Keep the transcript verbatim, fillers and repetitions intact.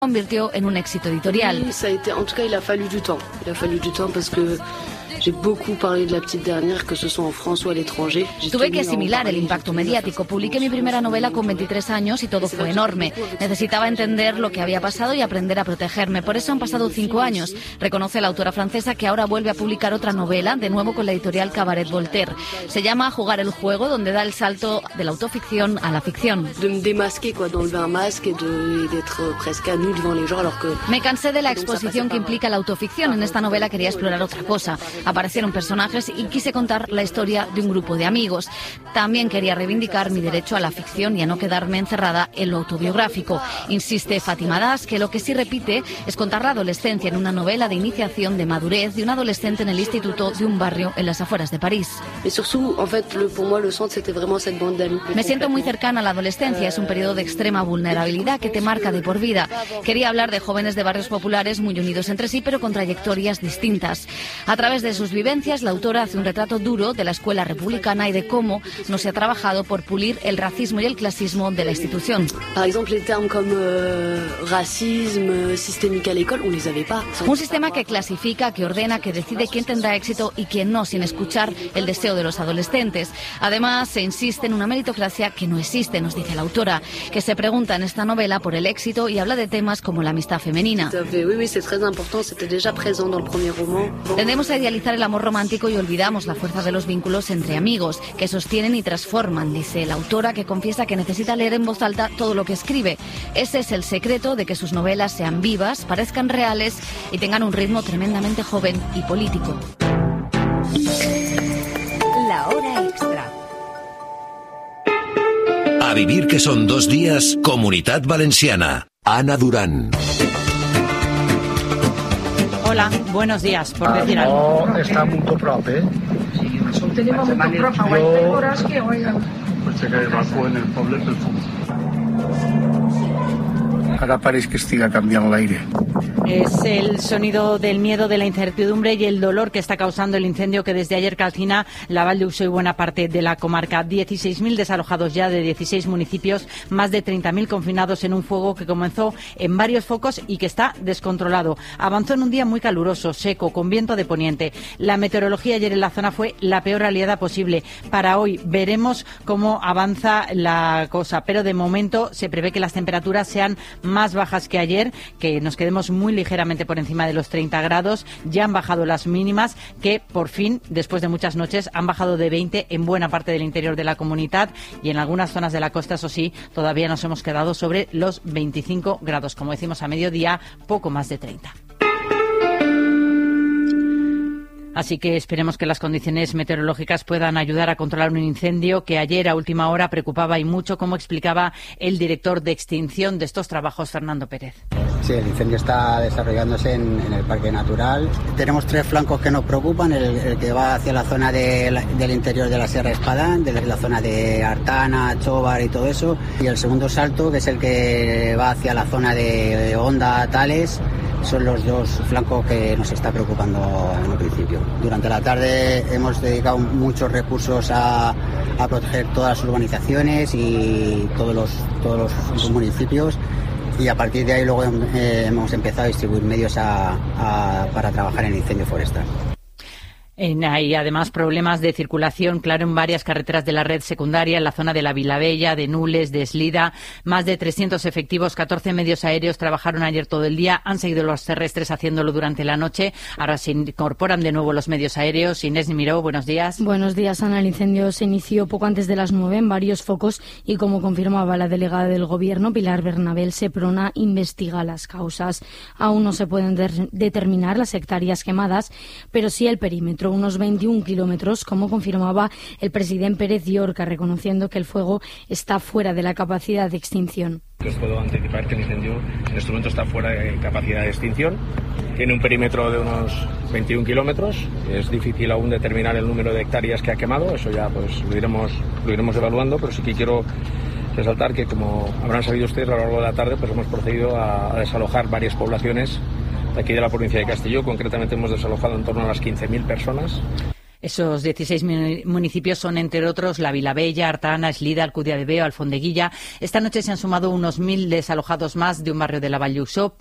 convirtió en un éxito editorial. Ça a été, en tout cas, il a fallu du temps. Il a fallu du temps parce que j'ai beaucoup parlé de La Petite Dernière, que ce soit en France o al étranger. Tuve que asimilar el impacto mediático. Publiqué mi primera novela con veintitrés años y todo fue enorme. Necesitaba entender lo que había pasado y aprender a protegerme. Por eso han pasado cinco años. Reconoce la autora francesa que ahora vuelve a publicar otra novela, de nuevo con la editorial Cabaret Voltaire. Se llama Jugar el juego, donde da el salto de la autoficción a la ficción. De me démasquer, quoi, d'enlever un masque et de, d'être presque à nu devant les gens, alors que... Me cansé de la exposición que implica la autoficción. En esta novela quería explorar otra cosa. Aparecieron personajes y quise contar la historia de un grupo de amigos. También quería reivindicar mi derecho a la ficción y a no quedarme encerrada en lo autobiográfico. Insiste Fátima Das que lo que sí repite es contar la adolescencia en una novela de iniciación de madurez de un adolescente en el instituto de un barrio en las afueras de París. Me siento muy cercana a la adolescencia. Es un periodo de extrema vulnerabilidad que te marca de por vida. Quería hablar de jóvenes de barrios populares muy unidos entre sí, pero con trayectorias distintas. A través de sus vivencias, la autora hace un retrato duro de la escuela republicana y de cómo no se ha trabajado por pulir el racismo y el clasismo de la institución. Par exemple, les termes comme euh, racisme, systémique à l'école, on les avait pas. Un sistema que clasifica, que ordena, que decide quién tendrá éxito y quién no, sin escuchar el deseo de los adolescentes. Además, se insiste en una meritocracia que no existe, nos dice la autora, que se pregunta en esta novela por el éxito y habla de temas como la amistad femenina. Oui, oui, c'est très important, c'était déjà présent dans le premier roman. Tendemos a idealizar el amor romántico y olvidamos la fuerza de los vínculos entre amigos, que sostienen y transforman, dice la autora, que confiesa que necesita leer en voz alta todo lo que escribe. Ese es el secreto de que sus novelas sean vivas, parezcan reales y tengan un ritmo tremendamente joven y político. La hora extra. A vivir que son dos días, Comunitat Valenciana. Ana Durán. Hola, buenos días, por decir algo. No, està molt a prop, eh? Tenim molt a prop, aguantem hores que, oiga. Potser que evacuen el poble pel fum. Ara pareix que estiga canviant l'aire. Es el sonido del miedo, de la incertidumbre y el dolor que está causando el incendio que desde ayer calcina la Val d'Uixó y buena parte de la comarca. dieciséis mil desalojados ya de dieciséis municipios, más de treinta mil confinados en un fuego que comenzó en varios focos y que está descontrolado. Avanzó en un día muy caluroso, seco, con viento de poniente. La meteorología ayer en la zona fue la peor aliada posible. Para hoy veremos cómo avanza la cosa, pero de momento se prevé que las temperaturas sean más bajas que ayer, que nos quedemos muy ligeramente por encima de los treinta grados. Ya han bajado las mínimas, que por fin, después de muchas noches, han bajado de veinte en buena parte del interior de la comunidad, y en algunas zonas de la costa, eso sí, todavía nos hemos quedado sobre los veinticinco grados. Como decimos, a mediodía, poco más de treinta. Así que esperemos que las condiciones meteorológicas puedan ayudar a controlar un incendio que ayer a última hora preocupaba y mucho, como explicaba el director de extinción de estos trabajos, Fernando Pérez. Sí, el incendio está desarrollándose en, en el Parque Natural. Tenemos tres flancos que nos preocupan, el, el que va hacia la zona de la, del interior de la Sierra Espadán, de la, la zona de Artana, Chobar y todo eso, y el segundo salto, que es el que va hacia la zona de Honda, Tales. Son los dos flancos que nos está preocupando en el principio. Durante la tarde hemos dedicado muchos recursos a, a proteger todas las urbanizaciones y todos los, todos los municipios, y a partir de ahí luego eh, hemos empezado a distribuir medios a, a, para trabajar en el incendio forestal. Hay además problemas de circulación, claro, en varias carreteras de la red secundaria, en la zona de la Vilabella, de Nules, de Eslida. Más de trescientos efectivos, catorce medios aéreos trabajaron ayer todo el día. Han seguido los terrestres haciéndolo durante la noche. Ahora se incorporan de nuevo los medios aéreos. Inés Nimiró, buenos días. Buenos días, Ana. El incendio se inició poco antes de las nueve en varios focos y, como confirmaba la delegada del Gobierno, Pilar Bernabel, Seprona investiga las causas. Aún no se pueden de- determinar las hectáreas quemadas, pero sí el perímetro, unos veintiún kilómetros, como confirmaba el presidente Pérez Llorca, reconociendo que el fuego está fuera de la capacidad de extinción. Les puedo anticipar que el incendio en este momento está fuera de capacidad de extinción. Tiene un perímetro de unos veintiún kilómetros. Es difícil aún determinar el número de hectáreas que ha quemado. Eso ya pues lo iremos, lo iremos evaluando, pero sí que quiero resaltar que, como habrán sabido ustedes, a lo largo de la tarde pues hemos procedido a, a desalojar varias poblaciones de aquí de la provincia de Castelló. Concretamente hemos desalojado en torno a las quince mil personas. Esos dieciséis municipios son, entre otros, La Vilavella, Artana, Eslida, Alcudia de Veo, Alfondeguilla. Esta noche se han sumado unos mil desalojados más de un barrio de la Vall d'Uixó.